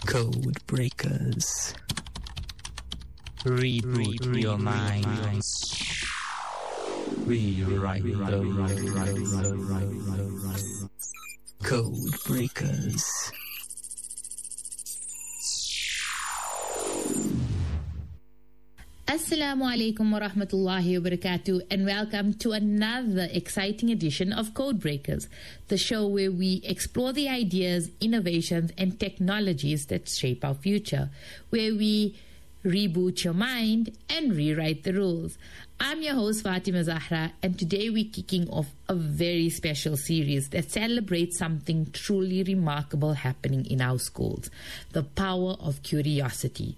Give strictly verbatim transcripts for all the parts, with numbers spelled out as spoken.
Code breakers. Reboot, Reboot your mind. Rewrite the Code breakers. Assalamu alaikum wa rahmatullahi wa barakatuh, and welcome to another exciting edition of Code Breakers, the show where we explore the ideas, innovations, and technologies that shape our future, where we reboot your mind and rewrite the rules. I'm your host Fatima Zahra, and today we're kicking off a very special series that celebrates something truly remarkable happening in our schools: the power of curiosity.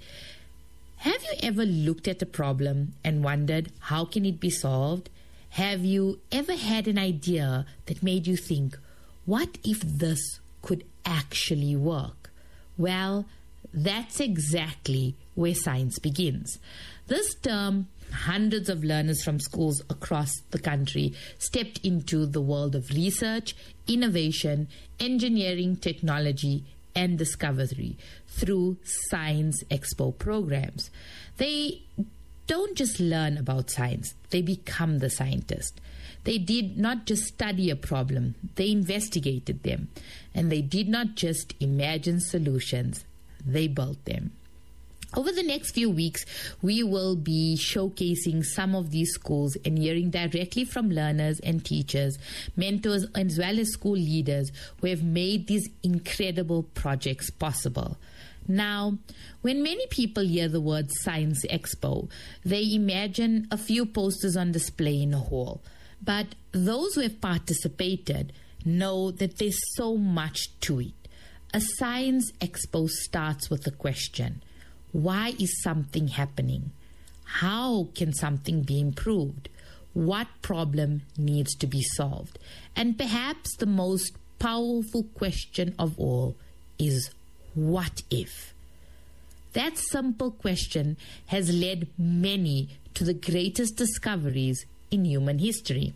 Have you ever looked at a problem and wondered how can it be solved? Have you ever had an idea that made you think, what if this could actually work? Well, that's exactly where science begins. This term, hundreds of learners from schools across the country stepped into the world of research, innovation, engineering, technology, and discovery through Science Expo programs. They don't just learn about science, they become the scientist. They did not just study a problem, they investigated them. And they did not just imagine solutions, they built them. Over the next few weeks, we will be showcasing some of these schools and hearing directly from learners and teachers, mentors, as well as school leaders who have made these incredible projects possible. Now, when many people hear the word Science Expo, they imagine a few posters on display in a hall. But those who have participated know that there's so much to it. A Science Expo starts with a question. Why is something happening? How can something be improved? What problem needs to be solved? And perhaps the most powerful question of all is, what if? That simple question has led many to the greatest discoveries in human history.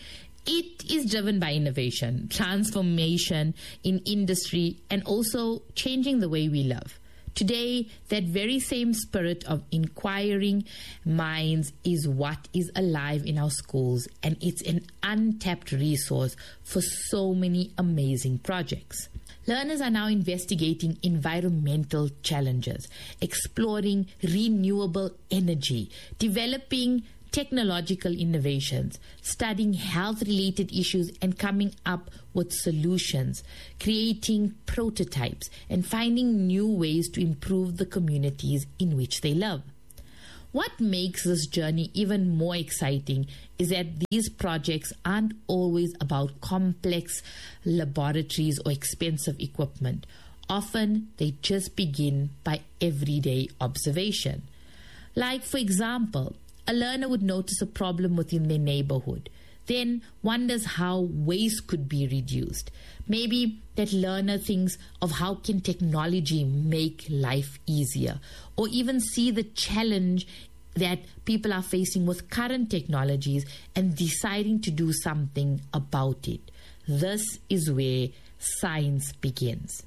It is driven by innovation, transformation in industry, and also changing the way we live. Today, that very same spirit of inquiring minds is what is alive in our schools, and it's an untapped resource for so many amazing projects. Learners are now investigating environmental challenges, exploring renewable energy, developing technological innovations, studying health-related issues and coming up with solutions, creating prototypes, and finding new ways to improve the communities in which they live. What makes this journey even more exciting is that these projects aren't always about complex laboratories or expensive equipment. Often, they just begin by everyday observation. Like, for example, a learner would notice a problem within their neighborhood, then wonders how waste could be reduced. Maybe that learner thinks of how can technology make life easier, or even see the challenge that people are facing with current technologies and deciding to do something about it. This is where science begins.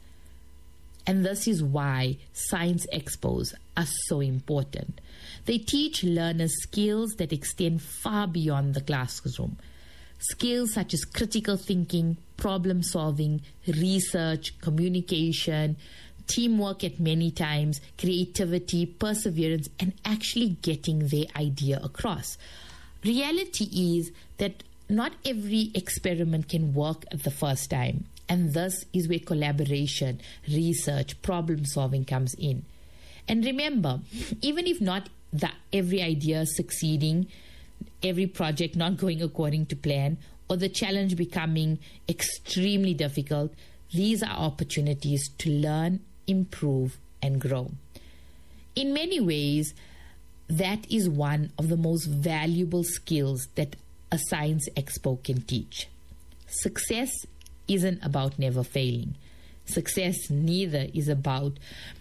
And this is why Science Expos are so important. They teach learners skills that extend far beyond the classroom. Skills such as critical thinking, problem solving, research, communication, teamwork at many times, creativity, perseverance, and actually getting their idea across. Reality is that not every experiment can work at the first time. And this is where collaboration, research, problem solving comes in. And remember, even if not the, every idea succeeding, every project not going according to plan, or the challenge becoming extremely difficult, these are opportunities to learn, improve, and grow. In many ways, that is one of the most valuable skills that a Science Expo can teach. Success isn't about never failing. Success neither is about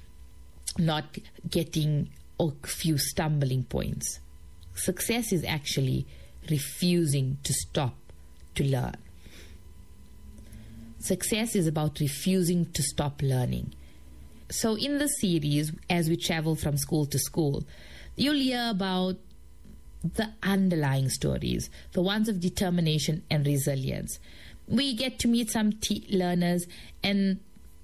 not getting a few stumbling points. Success is actually refusing to stop to learn. Success is about refusing to stop learning. So in the series, as we travel from school to school, you'll hear about the underlying stories, the ones of determination and resilience. We get to meet some t- learners, and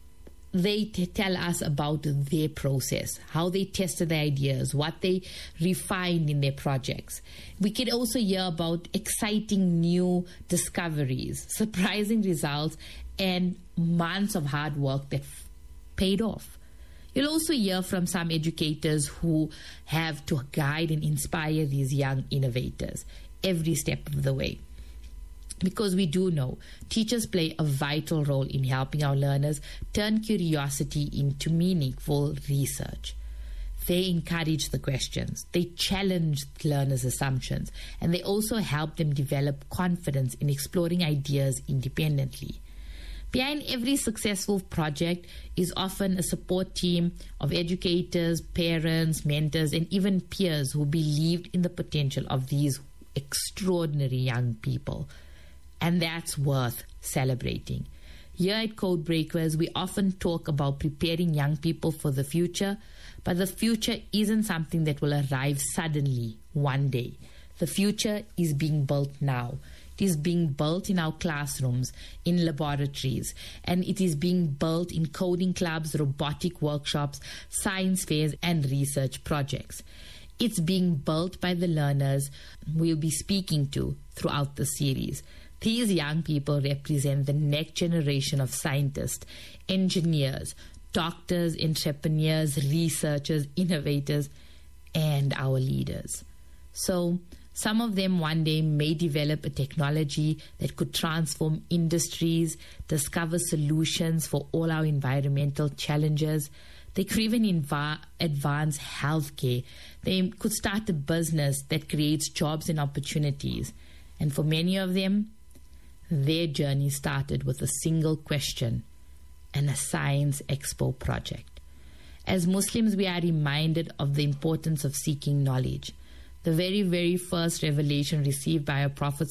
they t- tell us about their process, how they tested their ideas, what they refined in their projects. We could also hear about exciting new discoveries, surprising results, and months of hard work that f- paid off. You'll also hear from some educators who have to guide and inspire these young innovators every step of the way. Because we do know teachers play a vital role in helping our learners turn curiosity into meaningful research. They encourage the questions, they challenge learners' assumptions, and they also help them develop confidence in exploring ideas independently. Behind every successful project is often a support team of educators, parents, mentors, and even peers who believed in the potential of these extraordinary young people. And that's worth celebrating. Here at Codebreakers, we often talk about preparing young people for the future, but the future isn't something that will arrive suddenly one day. The future is being built now. It is being built in our classrooms, in laboratories, and it is being built in coding clubs, robotic workshops, science fairs, and research projects. It's being built by the learners we'll be speaking to throughout the series. These young people represent the next generation of scientists, engineers, doctors, entrepreneurs, researchers, innovators, and our leaders. So, some of them one day may develop a technology that could transform industries, discover solutions for all our environmental challenges. They could even inv- advance healthcare. They could start a business that creates jobs and opportunities. And for many of them, their journey started with a single question and a Science Expo project. As Muslims, we are reminded of the importance of seeking knowledge. The very, very first revelation received by our Prophet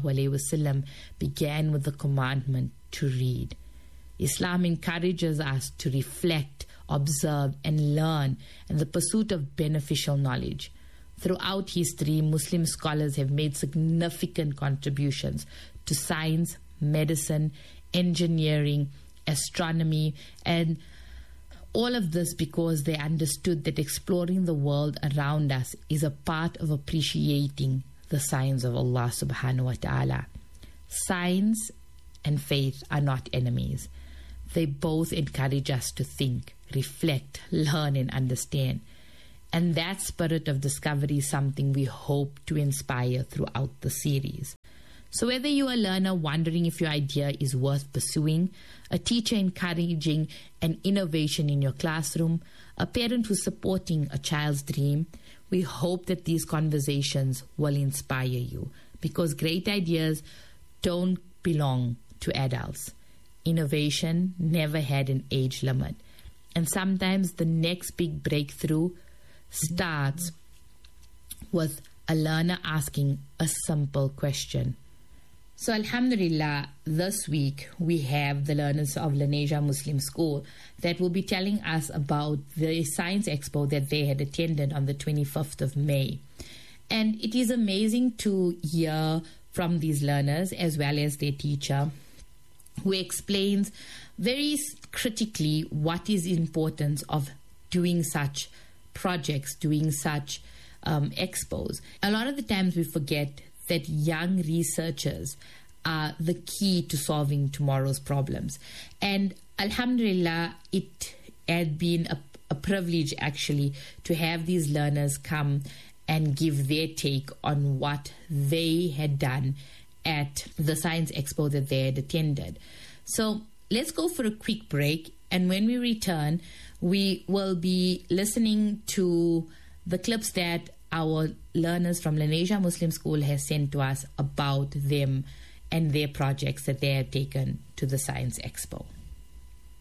ﷺ began with the commandment to read. Islam encourages us to reflect, observe, and learn in the pursuit of beneficial knowledge. Throughout history, Muslim scholars have made significant contributions to science, medicine, engineering, astronomy, and all of this because they understood that exploring the world around us is a part of appreciating the signs of Allah subhanahu wa ta'ala. Science and faith are not enemies. They both encourage us to think, reflect, learn, and understand. And that spirit of discovery is something we hope to inspire throughout the series. So whether you're a learner wondering if your idea is worth pursuing, a teacher encouraging an innovation in your classroom, a parent who's supporting a child's dream, we hope that these conversations will inspire you, because great ideas don't belong to adults. Innovation never had an age limit. And sometimes the next big breakthrough starts with a learner asking a simple question. So Alhamdulillah, this week we have the learners of Lenasia Muslim School that will be telling us about the Science Expo that they had attended on the twenty-fifth of May. And it is amazing to hear from these learners as well as their teacher, who explains very critically what is the importance of doing such projects, doing such um, expos. A lot of the times we forget that young researchers are the key to solving tomorrow's problems. And Alhamdulillah, it had been a, a privilege actually to have these learners come and give their take on what they had done at the Science Expo that they had attended. So let's go for a quick break, and when we return, we will be listening to the clips that our learners from Lenasia Muslim School has sent to us about them and their projects that they have taken to the Science Expo.